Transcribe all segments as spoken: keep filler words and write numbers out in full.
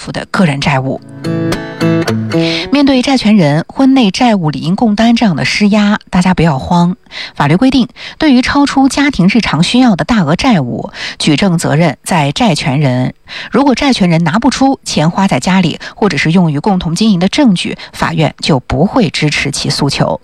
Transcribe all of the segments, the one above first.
付的个人债务。面对债权人婚内债务理应共担这样的施压，大家不要慌。法律规定，对于超出家庭日常需要的大额债务，举证责任在债权人。如果债权人拿不出钱花在家里或者是用于共同经营的证据，法院就不会支持其诉求。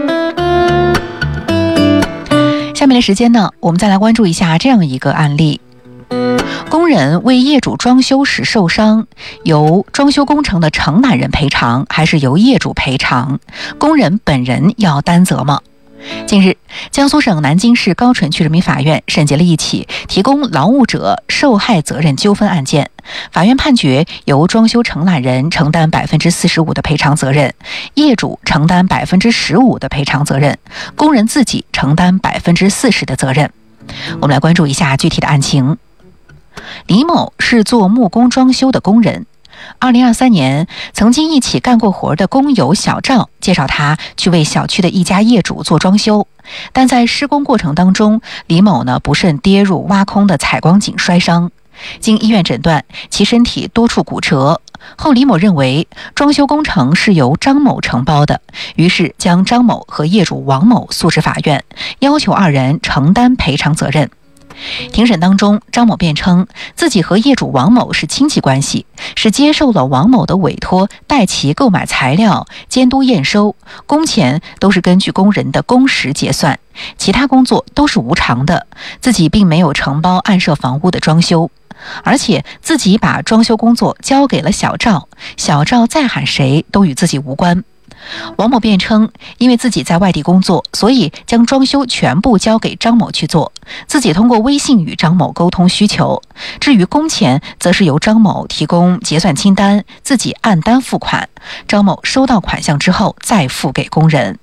下面的时间呢，我们再来关注一下这样一个案例。工人为业主装修时受伤，由装修工程的承揽人赔偿，还是由业主赔偿？工人本人要担责吗？近日，江苏省南京市高淳区人民法院审结了一起提供劳务者受害责任纠纷案件。法院判决由装修承揽人承担百分之四十五的赔偿责任，业主承担百分之十五的赔偿责任，工人自己承担百分之四十的责任。我们来关注一下具体的案情。李某是做木工装修的工人。二零二三年，曾经一起干过活的工友小赵介绍他去为小区的一家业主做装修，但在施工过程当中，李某呢不慎跌入挖空的采光井摔伤。经医院诊断，其身体多处骨折。后李某认为装修工程是由张某承包的，于是将张某和业主王某诉至法院，要求二人承担赔偿责任。庭审当中，张某辩称自己和业主王某是亲戚关系，是接受了王某的委托，代其购买材料、监督验收，工钱都是根据工人的工时结算，其他工作都是无偿的，自己并没有承包暗设房屋的装修，而且自己把装修工作交给了小赵，小赵再喊谁都与自己无关。王某辩称，因为自己在外地工作，所以将装修全部交给张某去做，自己通过微信与张某沟通需求。至于工钱，则是由张某提供结算清单，自己按单付款，张某收到款项之后再付给工人。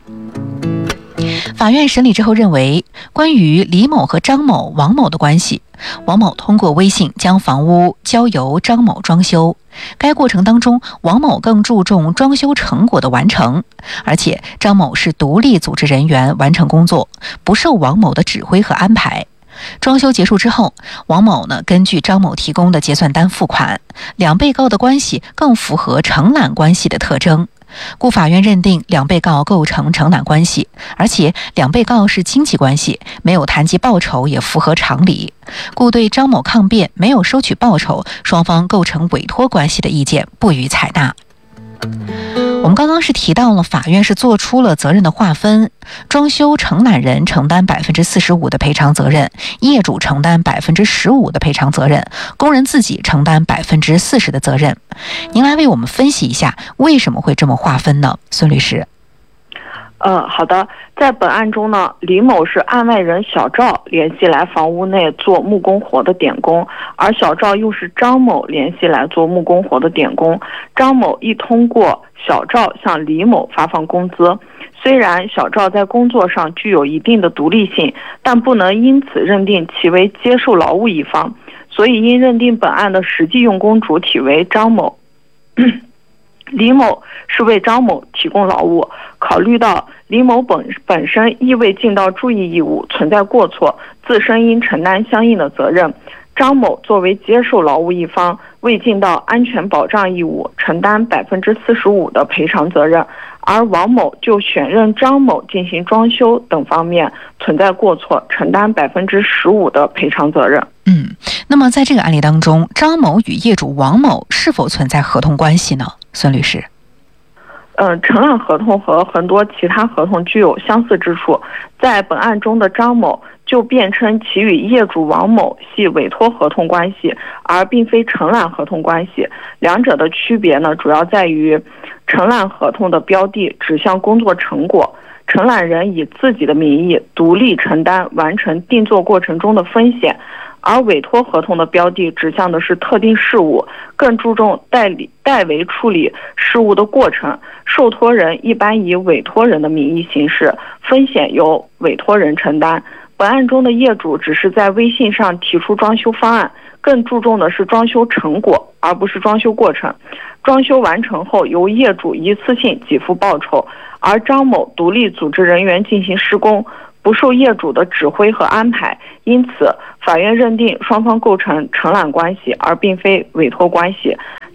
法院审理之后认为，关于李某和张某、王某的关系，王某通过微信将房屋交由张某装修，该过程当中，王某更注重装修成果的完成，而且张某是独立组织人员完成工作，不受王某的指挥和安排。装修结束之后，王某呢根据张某提供的结算单付款，两被告的关系更符合承揽关系的特征，故法院认定两被告构成承揽关系，而且两被告是亲戚关系，没有谈及报酬也符合常理，故对张某抗辩没有收取报酬，双方构成委托关系的意见不予采纳。我们刚刚是提到了法院是做出了责任的划分，装修承揽人承担百分之四十五的赔偿责任，业主承担百分之十五的赔偿责任，工人自己承担百分之四十的责任。您来为我们分析一下为什么会这么划分呢，孙律师？ 呃，好的。在本案中呢，李某是案外人小赵联系来房屋内做木工活的点工，而小赵又是张某联系来做木工活的点工。张某亦通过小赵向李某发放工资。虽然小赵在工作上具有一定的独立性，但不能因此认定其为接受劳务一方，所以应认定本案的实际用工主体为张某。李某是为张某提供劳务，考虑到李某本本身亦未尽到注意义务，存在过错，自身应承担相应的责任。张某作为接受劳务一方，未尽到安全保障义务，承担百分之四十五的赔偿责任，而王某就选任张某进行装修等方面存在过错，承担百分之十五的赔偿责任。 嗯，那么在这个案例当中，张某与业主王某是否存在合同关系呢？孙律师？ 呃，承揽合同和很多其他合同具有相似之处。在本案中的张某就辩称其与业主王某系委托合同关系，而并非承揽合同关系。两者的区别呢，主要在于承揽合同的标的指向工作成果，承揽人以自己的名义独立承担完成定作过程中的风险，而委托合同的标的指向的是特定事务，更注重代理代为处理事务的过程。受托人一般以委托人的名义行事，风险由委托人承担。本案中的业主只是在微信上提出装修方案，更注重的是装修成果，而不是装修过程。装修完成后由业主一次性给付报酬，而张某独立组织人员进行施工，不受业主的指挥和安排，因此法院认定双方构成承揽关系，而并非委托关系。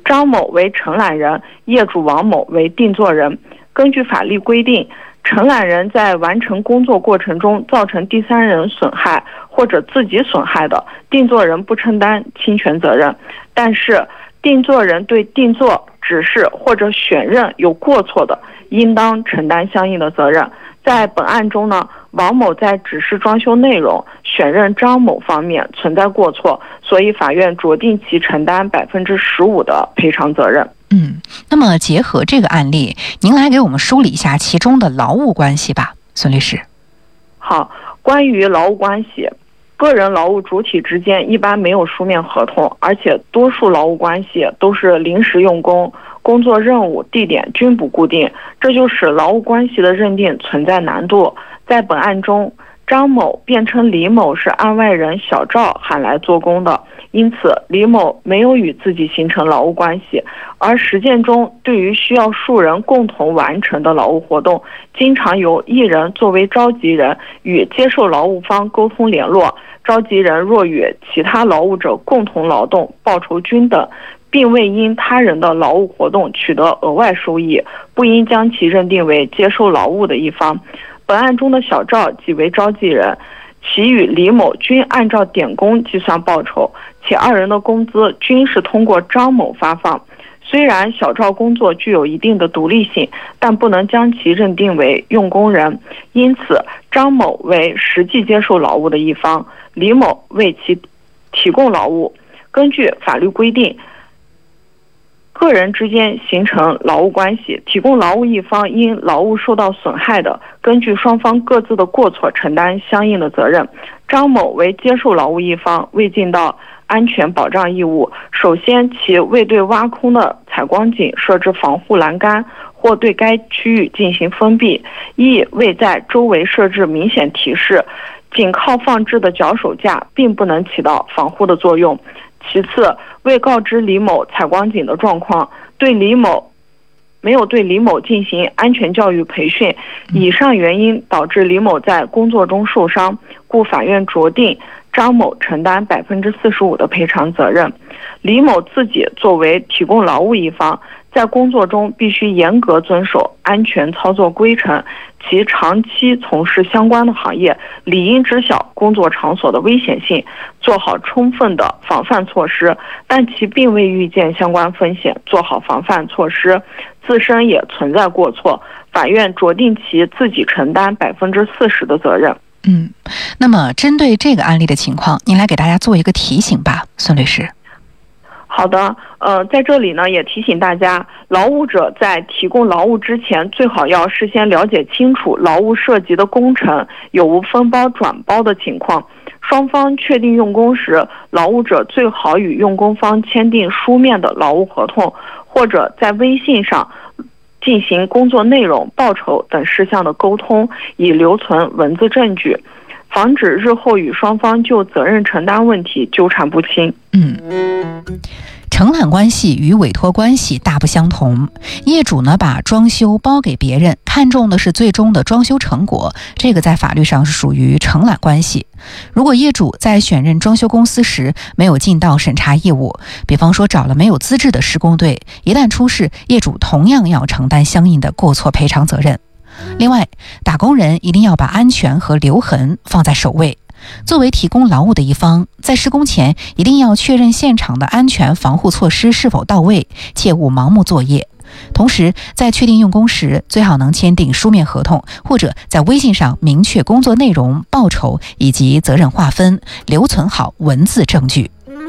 张某为承揽人，业主王某为定作人。根据法律规定，承揽人在完成工作过程中造成第三人损害或者自己损害的，定作人不承担侵权责任。但是定作人对定作、指示或者选任有过错的，应当承担相应的责任。在本案中呢，王某在指示装修内容、选任张某方面存在过错，所以法院酌定其承担百分之十五的赔偿责任。 嗯，那么结合这个案例，您来给我们梳理一下其中的劳务关系吧，孙律师。 好，关于劳务关系，个人劳务主体之间一般没有书面合同，而且多数劳务关系都是临时用工，工作任务、地点均不固定，这就使劳务关系的认定存在难度。在本案中，张某辩称李某是案外人小赵喊来做工的，因此李某没有与自己形成劳务关系。而实践中，对于需要数人共同完成的劳务活动，经常由一人作为召集人与接受劳务方沟通联络，召集人若与其他劳务者共同劳动，报酬均等，并未因他人的劳务活动取得额外收益，不应将其认定为接受劳务的一方。本案中的小赵即为召集人，其与李某均按照点工计算报酬，且二人的工资均是通过张某发放。虽然小赵工作具有一定的独立性，但不能将其认定为用工人，因此张某为实际接受劳务的一方，李某为其提供劳务。根据法律规定，个人之间形成劳务关系，提供劳务一方因劳务受到损害的，根据双方各自的过错承担相应的责任。张某为接受劳务一方，未尽到安全保障义务，首先其未对挖空的采光井设置防护栏杆，或对该区域进行封闭；亦未在周围设置明显提示，仅靠放置的脚手架并不能起到防护的作用。其次，未告知李某采光井的状况，对李某没有对李某进行安全教育培训，以上原因导致李某在工作中受伤，故法院酌定张某承担百分之四十五的赔偿责任。李某自己作为提供劳务一方，在工作中必须严格遵守安全操作规程，其长期从事相关的行业，理应知晓工作场所的危险性，做好充分的防范措施，但其并未预见相关风险，做好防范措施，自身也存在过错，法院酌定其自己承担百分之四十的责任。 嗯，那么针对这个案例的情况，您来给大家做一个提醒吧，孙律师。 好的，呃，在这里呢，也提醒大家，劳务者在提供劳务之前，最好要事先了解清楚劳务涉及的工程有无分包转包的情况。双方确定用工时，劳务者最好与用工方签订书面的劳务合同，或者在微信上进行工作内容、报酬等事项的沟通，以留存文字证据，防止日后与双方就责任承担问题纠缠不清。 嗯，承揽关系与委托关系大不相同。业主呢把装修包给别人，看重的是最终的装修成果，这个在法律上是属于承揽关系。如果业主在选任装修公司时没有尽到审查义务，比方说找了没有资质的施工队，一旦出事，业主同样要承担相应的过错赔偿责任。另外，打工人一定要把安全和留痕放在首位。作为提供劳务的一方，在施工前一定要确认现场的安全防护措施是否到位，切勿盲目作业。同时，在确定用工时，最好能签订书面合同，或者在微信上明确工作内容、报酬以及责任划分，留存好文字证据。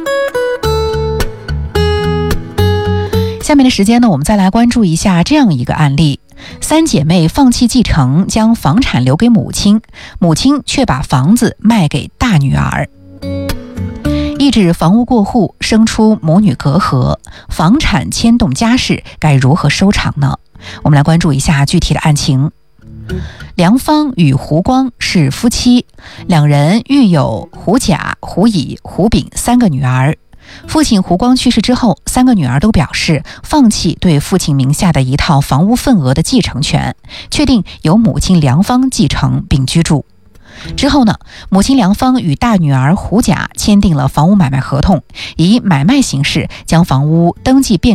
下面的时间呢，我们再来关注一下这样一个案例。三姐妹放弃继承，将房产留给母亲，母亲却把房子卖给大女儿。抑制房屋过户，生出母女隔阂，房产牵动家事，该如何收场呢？我们来关注一下具体的案情。梁芳与胡光是夫妻，两人育有胡甲、胡乙、胡丙三个女儿。父亲胡光去世之后，三个女儿都表示放弃对父亲名下的一套房屋份额的继承权，确定由母亲梁芳继承并居住。之后呢，母亲梁芳与大女儿胡甲签订了房屋买卖合同，以买卖形式将房屋登记变